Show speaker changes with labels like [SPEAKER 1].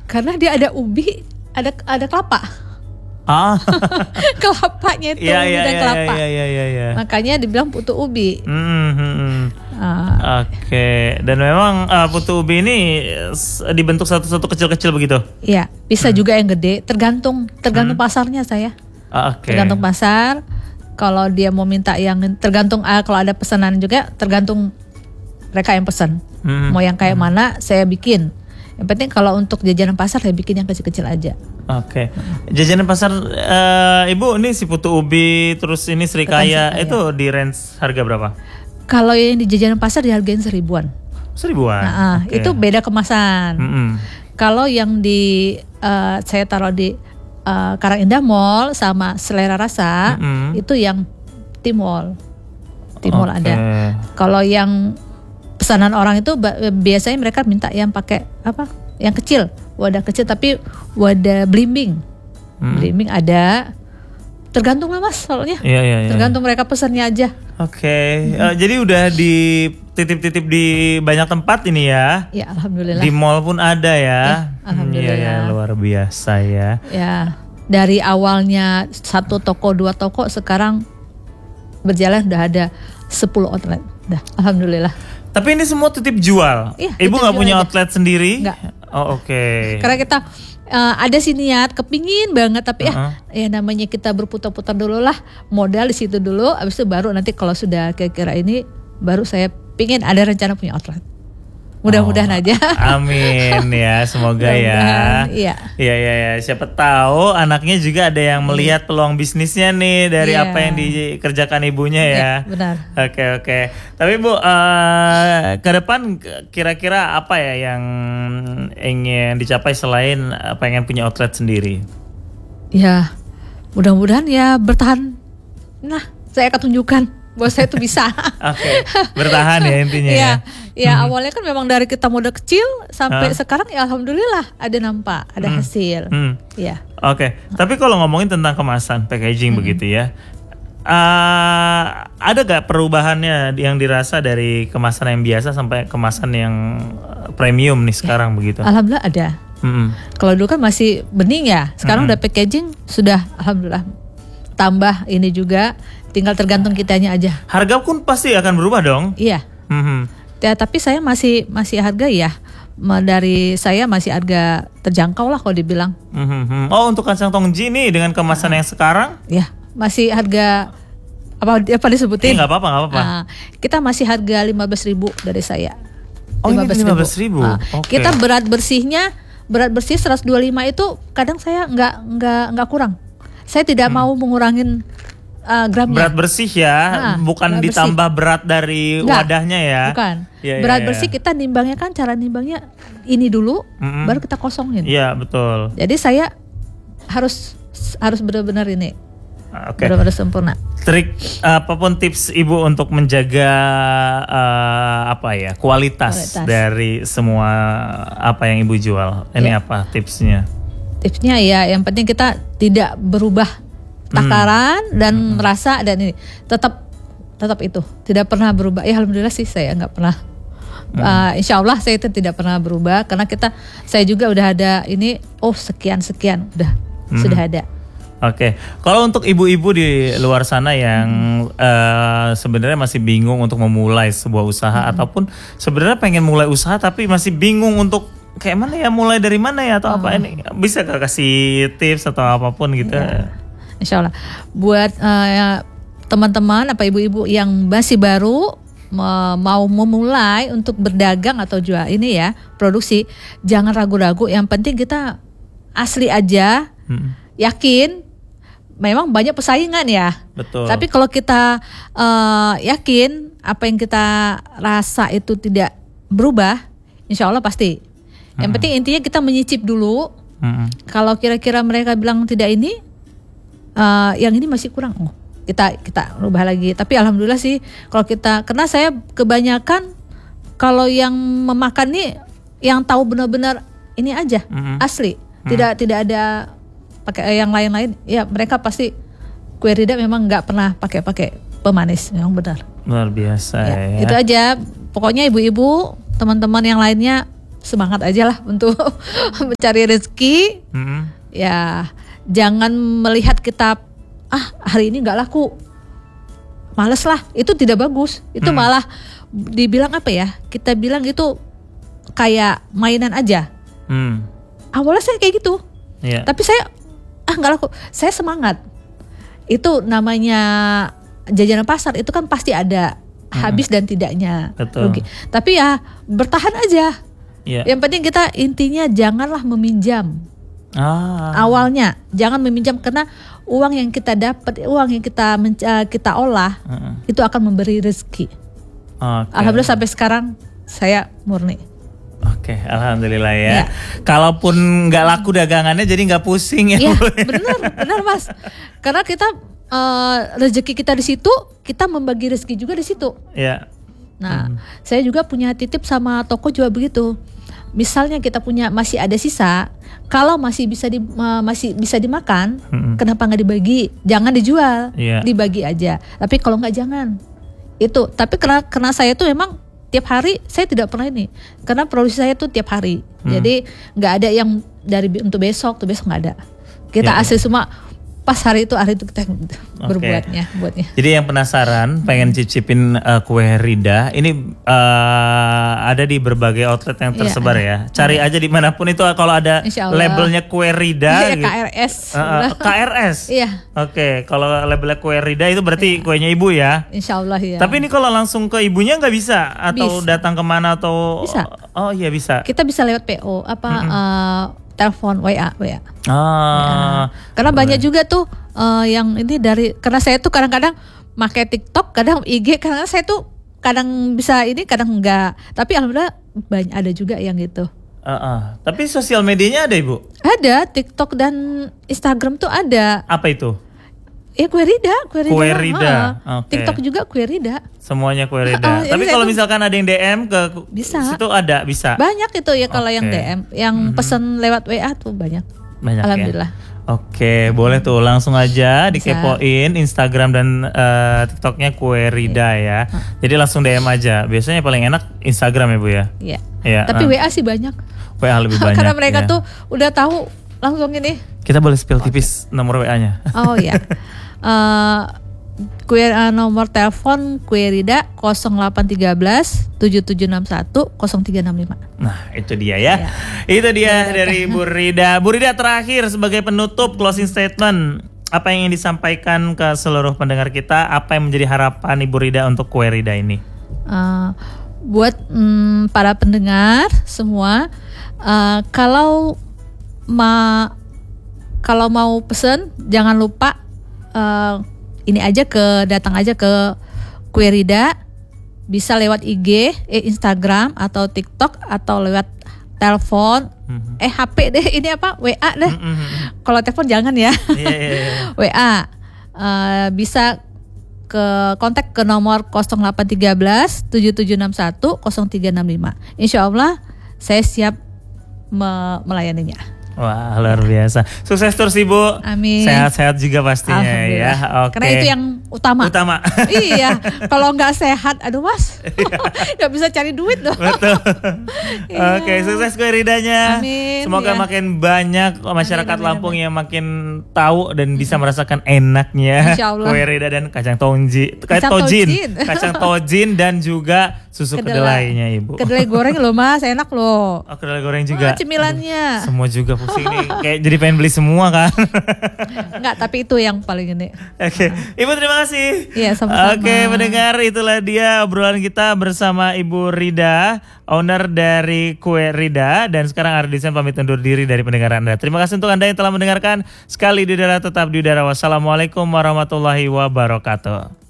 [SPEAKER 1] Karena dia ada ubi, ada kelapa. Kelapanya itu ubi dan kelapa.
[SPEAKER 2] Iya.
[SPEAKER 1] Makanya dibilang putu ubi.
[SPEAKER 2] Oke. Dan memang putu ubi ini dibentuk satu-satu kecil-kecil begitu?
[SPEAKER 1] Iya, bisa juga yang gede. Tergantung pasarnya saya. Tergantung pasar. Kalau dia mau minta yang tergantung, kalau ada pesanan juga tergantung mereka yang pesan. Mau yang kayak mana saya bikin. Yang penting kalau untuk jajanan pasar saya bikin yang kecil-kecil aja.
[SPEAKER 2] Oke. Jajanan pasar Ibu ini si putu ubi terus ini serikaya itu di range harga berapa?
[SPEAKER 1] Kalau yang di jajanan pasar dihargain 1.000-an.
[SPEAKER 2] 1.000-an.
[SPEAKER 1] Itu beda kemasan. Kalau yang di saya taruh di Karang Indah Mall sama Selera Rasa itu yang Timol ada. Kalau yang pesanan orang itu biasanya mereka minta yang pakai apa? Yang kecil, wadah kecil tapi wadah blimbing. Blimbing ada. Tergantung lah Mas soalnya.
[SPEAKER 2] Iya.
[SPEAKER 1] Tergantung mereka pesannya aja.
[SPEAKER 2] Oke. Jadi udah dititip-titip di banyak tempat ini ya.
[SPEAKER 1] Ya alhamdulillah.
[SPEAKER 2] Di mall pun ada ya.
[SPEAKER 1] Alhamdulillah.
[SPEAKER 2] Iya, luar biasa ya.
[SPEAKER 1] Ya. Dari awalnya 1 toko 2 toko sekarang berjalan udah ada 10 outlet. Dah, alhamdulillah.
[SPEAKER 2] Tapi ini semua titip jual.
[SPEAKER 1] Iya,
[SPEAKER 2] Ibu nggak punya outlet sendiri?
[SPEAKER 1] Nggak.
[SPEAKER 2] Oh oke.
[SPEAKER 1] Karena kita ada sih niat, kepingin banget tapi ya namanya kita berputar-putar dulu lah, modal di situ dulu, abis itu baru nanti kalau sudah kira-kira ini baru saya pingin ada rencana punya outlet. Mudah-mudahan aja. Amin
[SPEAKER 2] ya, semoga ya. Iya. Siapa tahu anaknya juga ada yang melihat peluang bisnisnya nih dari apa yang dikerjakan ibunya ya.
[SPEAKER 1] Iya, benar.
[SPEAKER 2] Oke. Tapi Bu, ke depan kira-kira apa ya yang ingin dicapai selain pengen punya outlet sendiri? Ya,
[SPEAKER 1] mudah-mudahan ya bertahan. Nah, saya akan tunjukkan bahwa saya tuh bisa.
[SPEAKER 2] Oke, bertahan ya intinya ya.
[SPEAKER 1] Ya awalnya kan memang dari kita modal kecil sampai sekarang ya alhamdulillah ada nampak, ada hasil. Ya.
[SPEAKER 2] Oke. Tapi kalau ngomongin tentang kemasan, packaging begitu ya. Ada gak perubahannya yang dirasa dari kemasan yang biasa sampai kemasan yang premium nih sekarang begitu?
[SPEAKER 1] Alhamdulillah ada. Kalau dulu kan masih bening ya, sekarang udah packaging sudah alhamdulillah tambah ini juga. Tinggal tergantung kitanya aja. Harga pun pasti akan berubah dong. Iya. Ya, tapi saya masih harga ya. Dari saya masih harga terjangkau lah kalau dibilang.
[SPEAKER 2] Oh untuk kacang tongji nih dengan kemasan yang sekarang?
[SPEAKER 1] Ya masih harga apa disebutin? Nggak apa-apa. Kita masih harga 15.000 dari saya.
[SPEAKER 2] Oh 15.000.
[SPEAKER 1] Okay. Kita berat bersih 125 itu kadang saya nggak kurang. Saya tidak mau mengurangin gramnya.
[SPEAKER 2] Berat bersih ya, bukan ditambah bersih. Berat dari wadahnya ya.
[SPEAKER 1] Bukan. Berat bersih kita nimbangnya kan cara nimbangnya ini dulu, baru kita kosongin.
[SPEAKER 2] Iya betul.
[SPEAKER 1] Jadi saya harus benar-benar ini, benar-benar sempurna.
[SPEAKER 2] Trik apapun tips Ibu untuk menjaga kualitas dari semua apa yang Ibu jual. Ini apa tipsnya? Tipsnya
[SPEAKER 1] ya, yang penting kita tidak berubah takaran dan rasa dan ini tetap itu tidak pernah berubah. Ya alhamdulillah sih saya nggak pernah. Insya Allah saya itu tidak pernah berubah karena saya juga udah ada ini sekian udah sudah ada.
[SPEAKER 2] Oke. Kalau untuk ibu-ibu di luar sana yang sebenarnya masih bingung untuk memulai sebuah usaha ataupun sebenarnya pengen mulai usaha tapi masih bingung untuk kayak mana ya, mulai dari mana ya atau apa ini, bisa gak kasih tips atau apapun gitu?
[SPEAKER 1] Insya Allah buat teman-teman ibu-ibu yang masih baru mau memulai untuk berdagang atau jual ini ya produksi, jangan ragu-ragu. Yang penting kita asli aja, yakin. Memang banyak persaingan ya.
[SPEAKER 2] Betul.
[SPEAKER 1] Tapi kalau kita yakin apa yang kita rasa itu tidak berubah, insya Allah pasti. Yang penting intinya kita menyicip dulu. Kalau kira-kira mereka bilang tidak ini, yang ini masih kurang, kita rubah lagi. Tapi alhamdulillah sih kalau karena saya kebanyakan kalau yang memakan nih yang tahu benar-benar ini aja asli, tidak ada pakai yang lain-lain. Ya mereka pasti kue rida memang nggak pernah pakai pemanis, memang benar.
[SPEAKER 2] Luar biasa ya.
[SPEAKER 1] Itu aja. Pokoknya ibu-ibu, teman-teman yang lainnya semangat aja lah untuk mencari rezeki. Ya jangan melihat kita hari ini nggak laku, males lah, itu tidak bagus. Itu malah dibilang apa ya, kita bilang itu kayak mainan aja. Awalnya saya kayak gitu, tapi saya nggak laku, saya semangat. Itu namanya jajanan pasar, itu kan pasti ada habis dan tidaknya. Rugi. Tapi ya bertahan aja. Yang penting kita intinya janganlah meminjam. Awalnya jangan meminjam, karena uang yang kita dapat, uang yang kita olah itu akan memberi rezeki. Alhamdulillah sampai sekarang saya murni.
[SPEAKER 2] Alhamdulillah ya. Kalaupun nggak laku dagangannya, jadi nggak pusing ya.
[SPEAKER 1] Benar Mas. Karena kita rezeki kita di situ, kita membagi rezeki juga di situ. Nah, saya juga punya titip sama toko juga begitu. Misalnya kita masih ada sisa, kalau masih bisa dimakan, kenapa nggak dibagi? Jangan dijual, dibagi aja. Tapi kalau nggak jangan. Itu. Tapi karena saya tuh memang tiap hari saya tidak pernah ini, karena produksi saya tuh tiap hari. Jadi nggak ada yang untuk besok nggak ada. Kita asli semua. Pas hari itu kita buatnya.
[SPEAKER 2] Jadi yang penasaran pengen cicipin kue Rida ini ada di berbagai outlet yang tersebar ya. Cari aja dimanapun itu, kalau ada labelnya kue Rida.
[SPEAKER 1] KRS.
[SPEAKER 2] KRS. Kalau labelnya kue Rida itu berarti kuenya ibu ya.
[SPEAKER 1] Insya Allah ya.
[SPEAKER 2] Tapi ini kalau langsung ke ibunya nggak bisa atau datang kemana atau?
[SPEAKER 1] Bisa.
[SPEAKER 2] Oh iya bisa.
[SPEAKER 1] Kita bisa lewat PO telepon WA. Karena banyak juga tuh yang ini karena saya tuh kadang-kadang pakai TikTok, kadang IG, karena saya tuh kadang bisa ini, kadang enggak. Tapi alhamdulillah banyak ada juga yang gitu.
[SPEAKER 2] Tapi sosial medianya ada Ibu?
[SPEAKER 1] Ada, TikTok dan Instagram tuh ada.
[SPEAKER 2] Apa itu?
[SPEAKER 1] Kue Rida. TikTok juga kue Rida.
[SPEAKER 2] Semuanya kue Rida. Tapi kalau misalkan ada yang DM ke situ bisa.
[SPEAKER 1] Banyak itu ya kalau yang DM, yang pesan lewat WA tuh banyak. Alhamdulillah.
[SPEAKER 2] Boleh tuh langsung aja dikepoin Instagram dan TikToknya kue Rida ya. Jadi langsung DM aja. Biasanya paling enak Instagram ya Bu ya. Iya. Tapi WA sih banyak. WA lebih banyak. Karena mereka tuh udah tahu langsung ini. Kita boleh spill tipis nomor WA-nya. Oh iya. Nomor telepon kue Rida 0813 7761 0365. Nah itu dia ya. Itu dia dari Bu Rida. Bu Rida, terakhir sebagai penutup, closing statement, apa yang ingin disampaikan ke seluruh pendengar kita? Apa yang menjadi harapan Ibu Rida untuk kue Rida ini? Buat para pendengar semua, kalau mau pesen jangan lupa datang aja ke kue Rida, bisa lewat IG, Instagram atau TikTok atau lewat telepon, HP deh, ini apa, WA deh. Kalau telepon jangan ya. WA bisa kontak ke nomor 0813 7761 0365. Insya Allah saya siap melayaninya. Wah, luar biasa. Sukses terus Ibu. Amin. Sehat-sehat juga pastinya ya. Karena itu yang utama. Iya. Kalau nggak sehat, aduh Mas, nggak bisa cari duit loh. Betul. Sukses kue Ridanya. Amin. Semoga makin banyak masyarakat Lampung yang makin tahu dan bisa merasakan enaknya kue Rida dan kacang tojin dan juga susu kedelainya Ibu. Kedelai goreng loh Mas, enak loh. Kedelai goreng juga. Cemilannya. Semua juga pusing nih, kayak jadi pengen beli semua kan. Enggak, tapi itu yang paling ini. Ibu terima kasih. Iya, sama-sama. Mendengar, itulah dia obrolan kita bersama Ibu Rida, owner dari kue Rida. Dan sekarang Ardisan pamit undur diri dari pendengar Anda. Terima kasih untuk Anda yang telah mendengarkan. Sekali di udara, tetap di udara. Wassalamualaikum warahmatullahi wabarakatuh.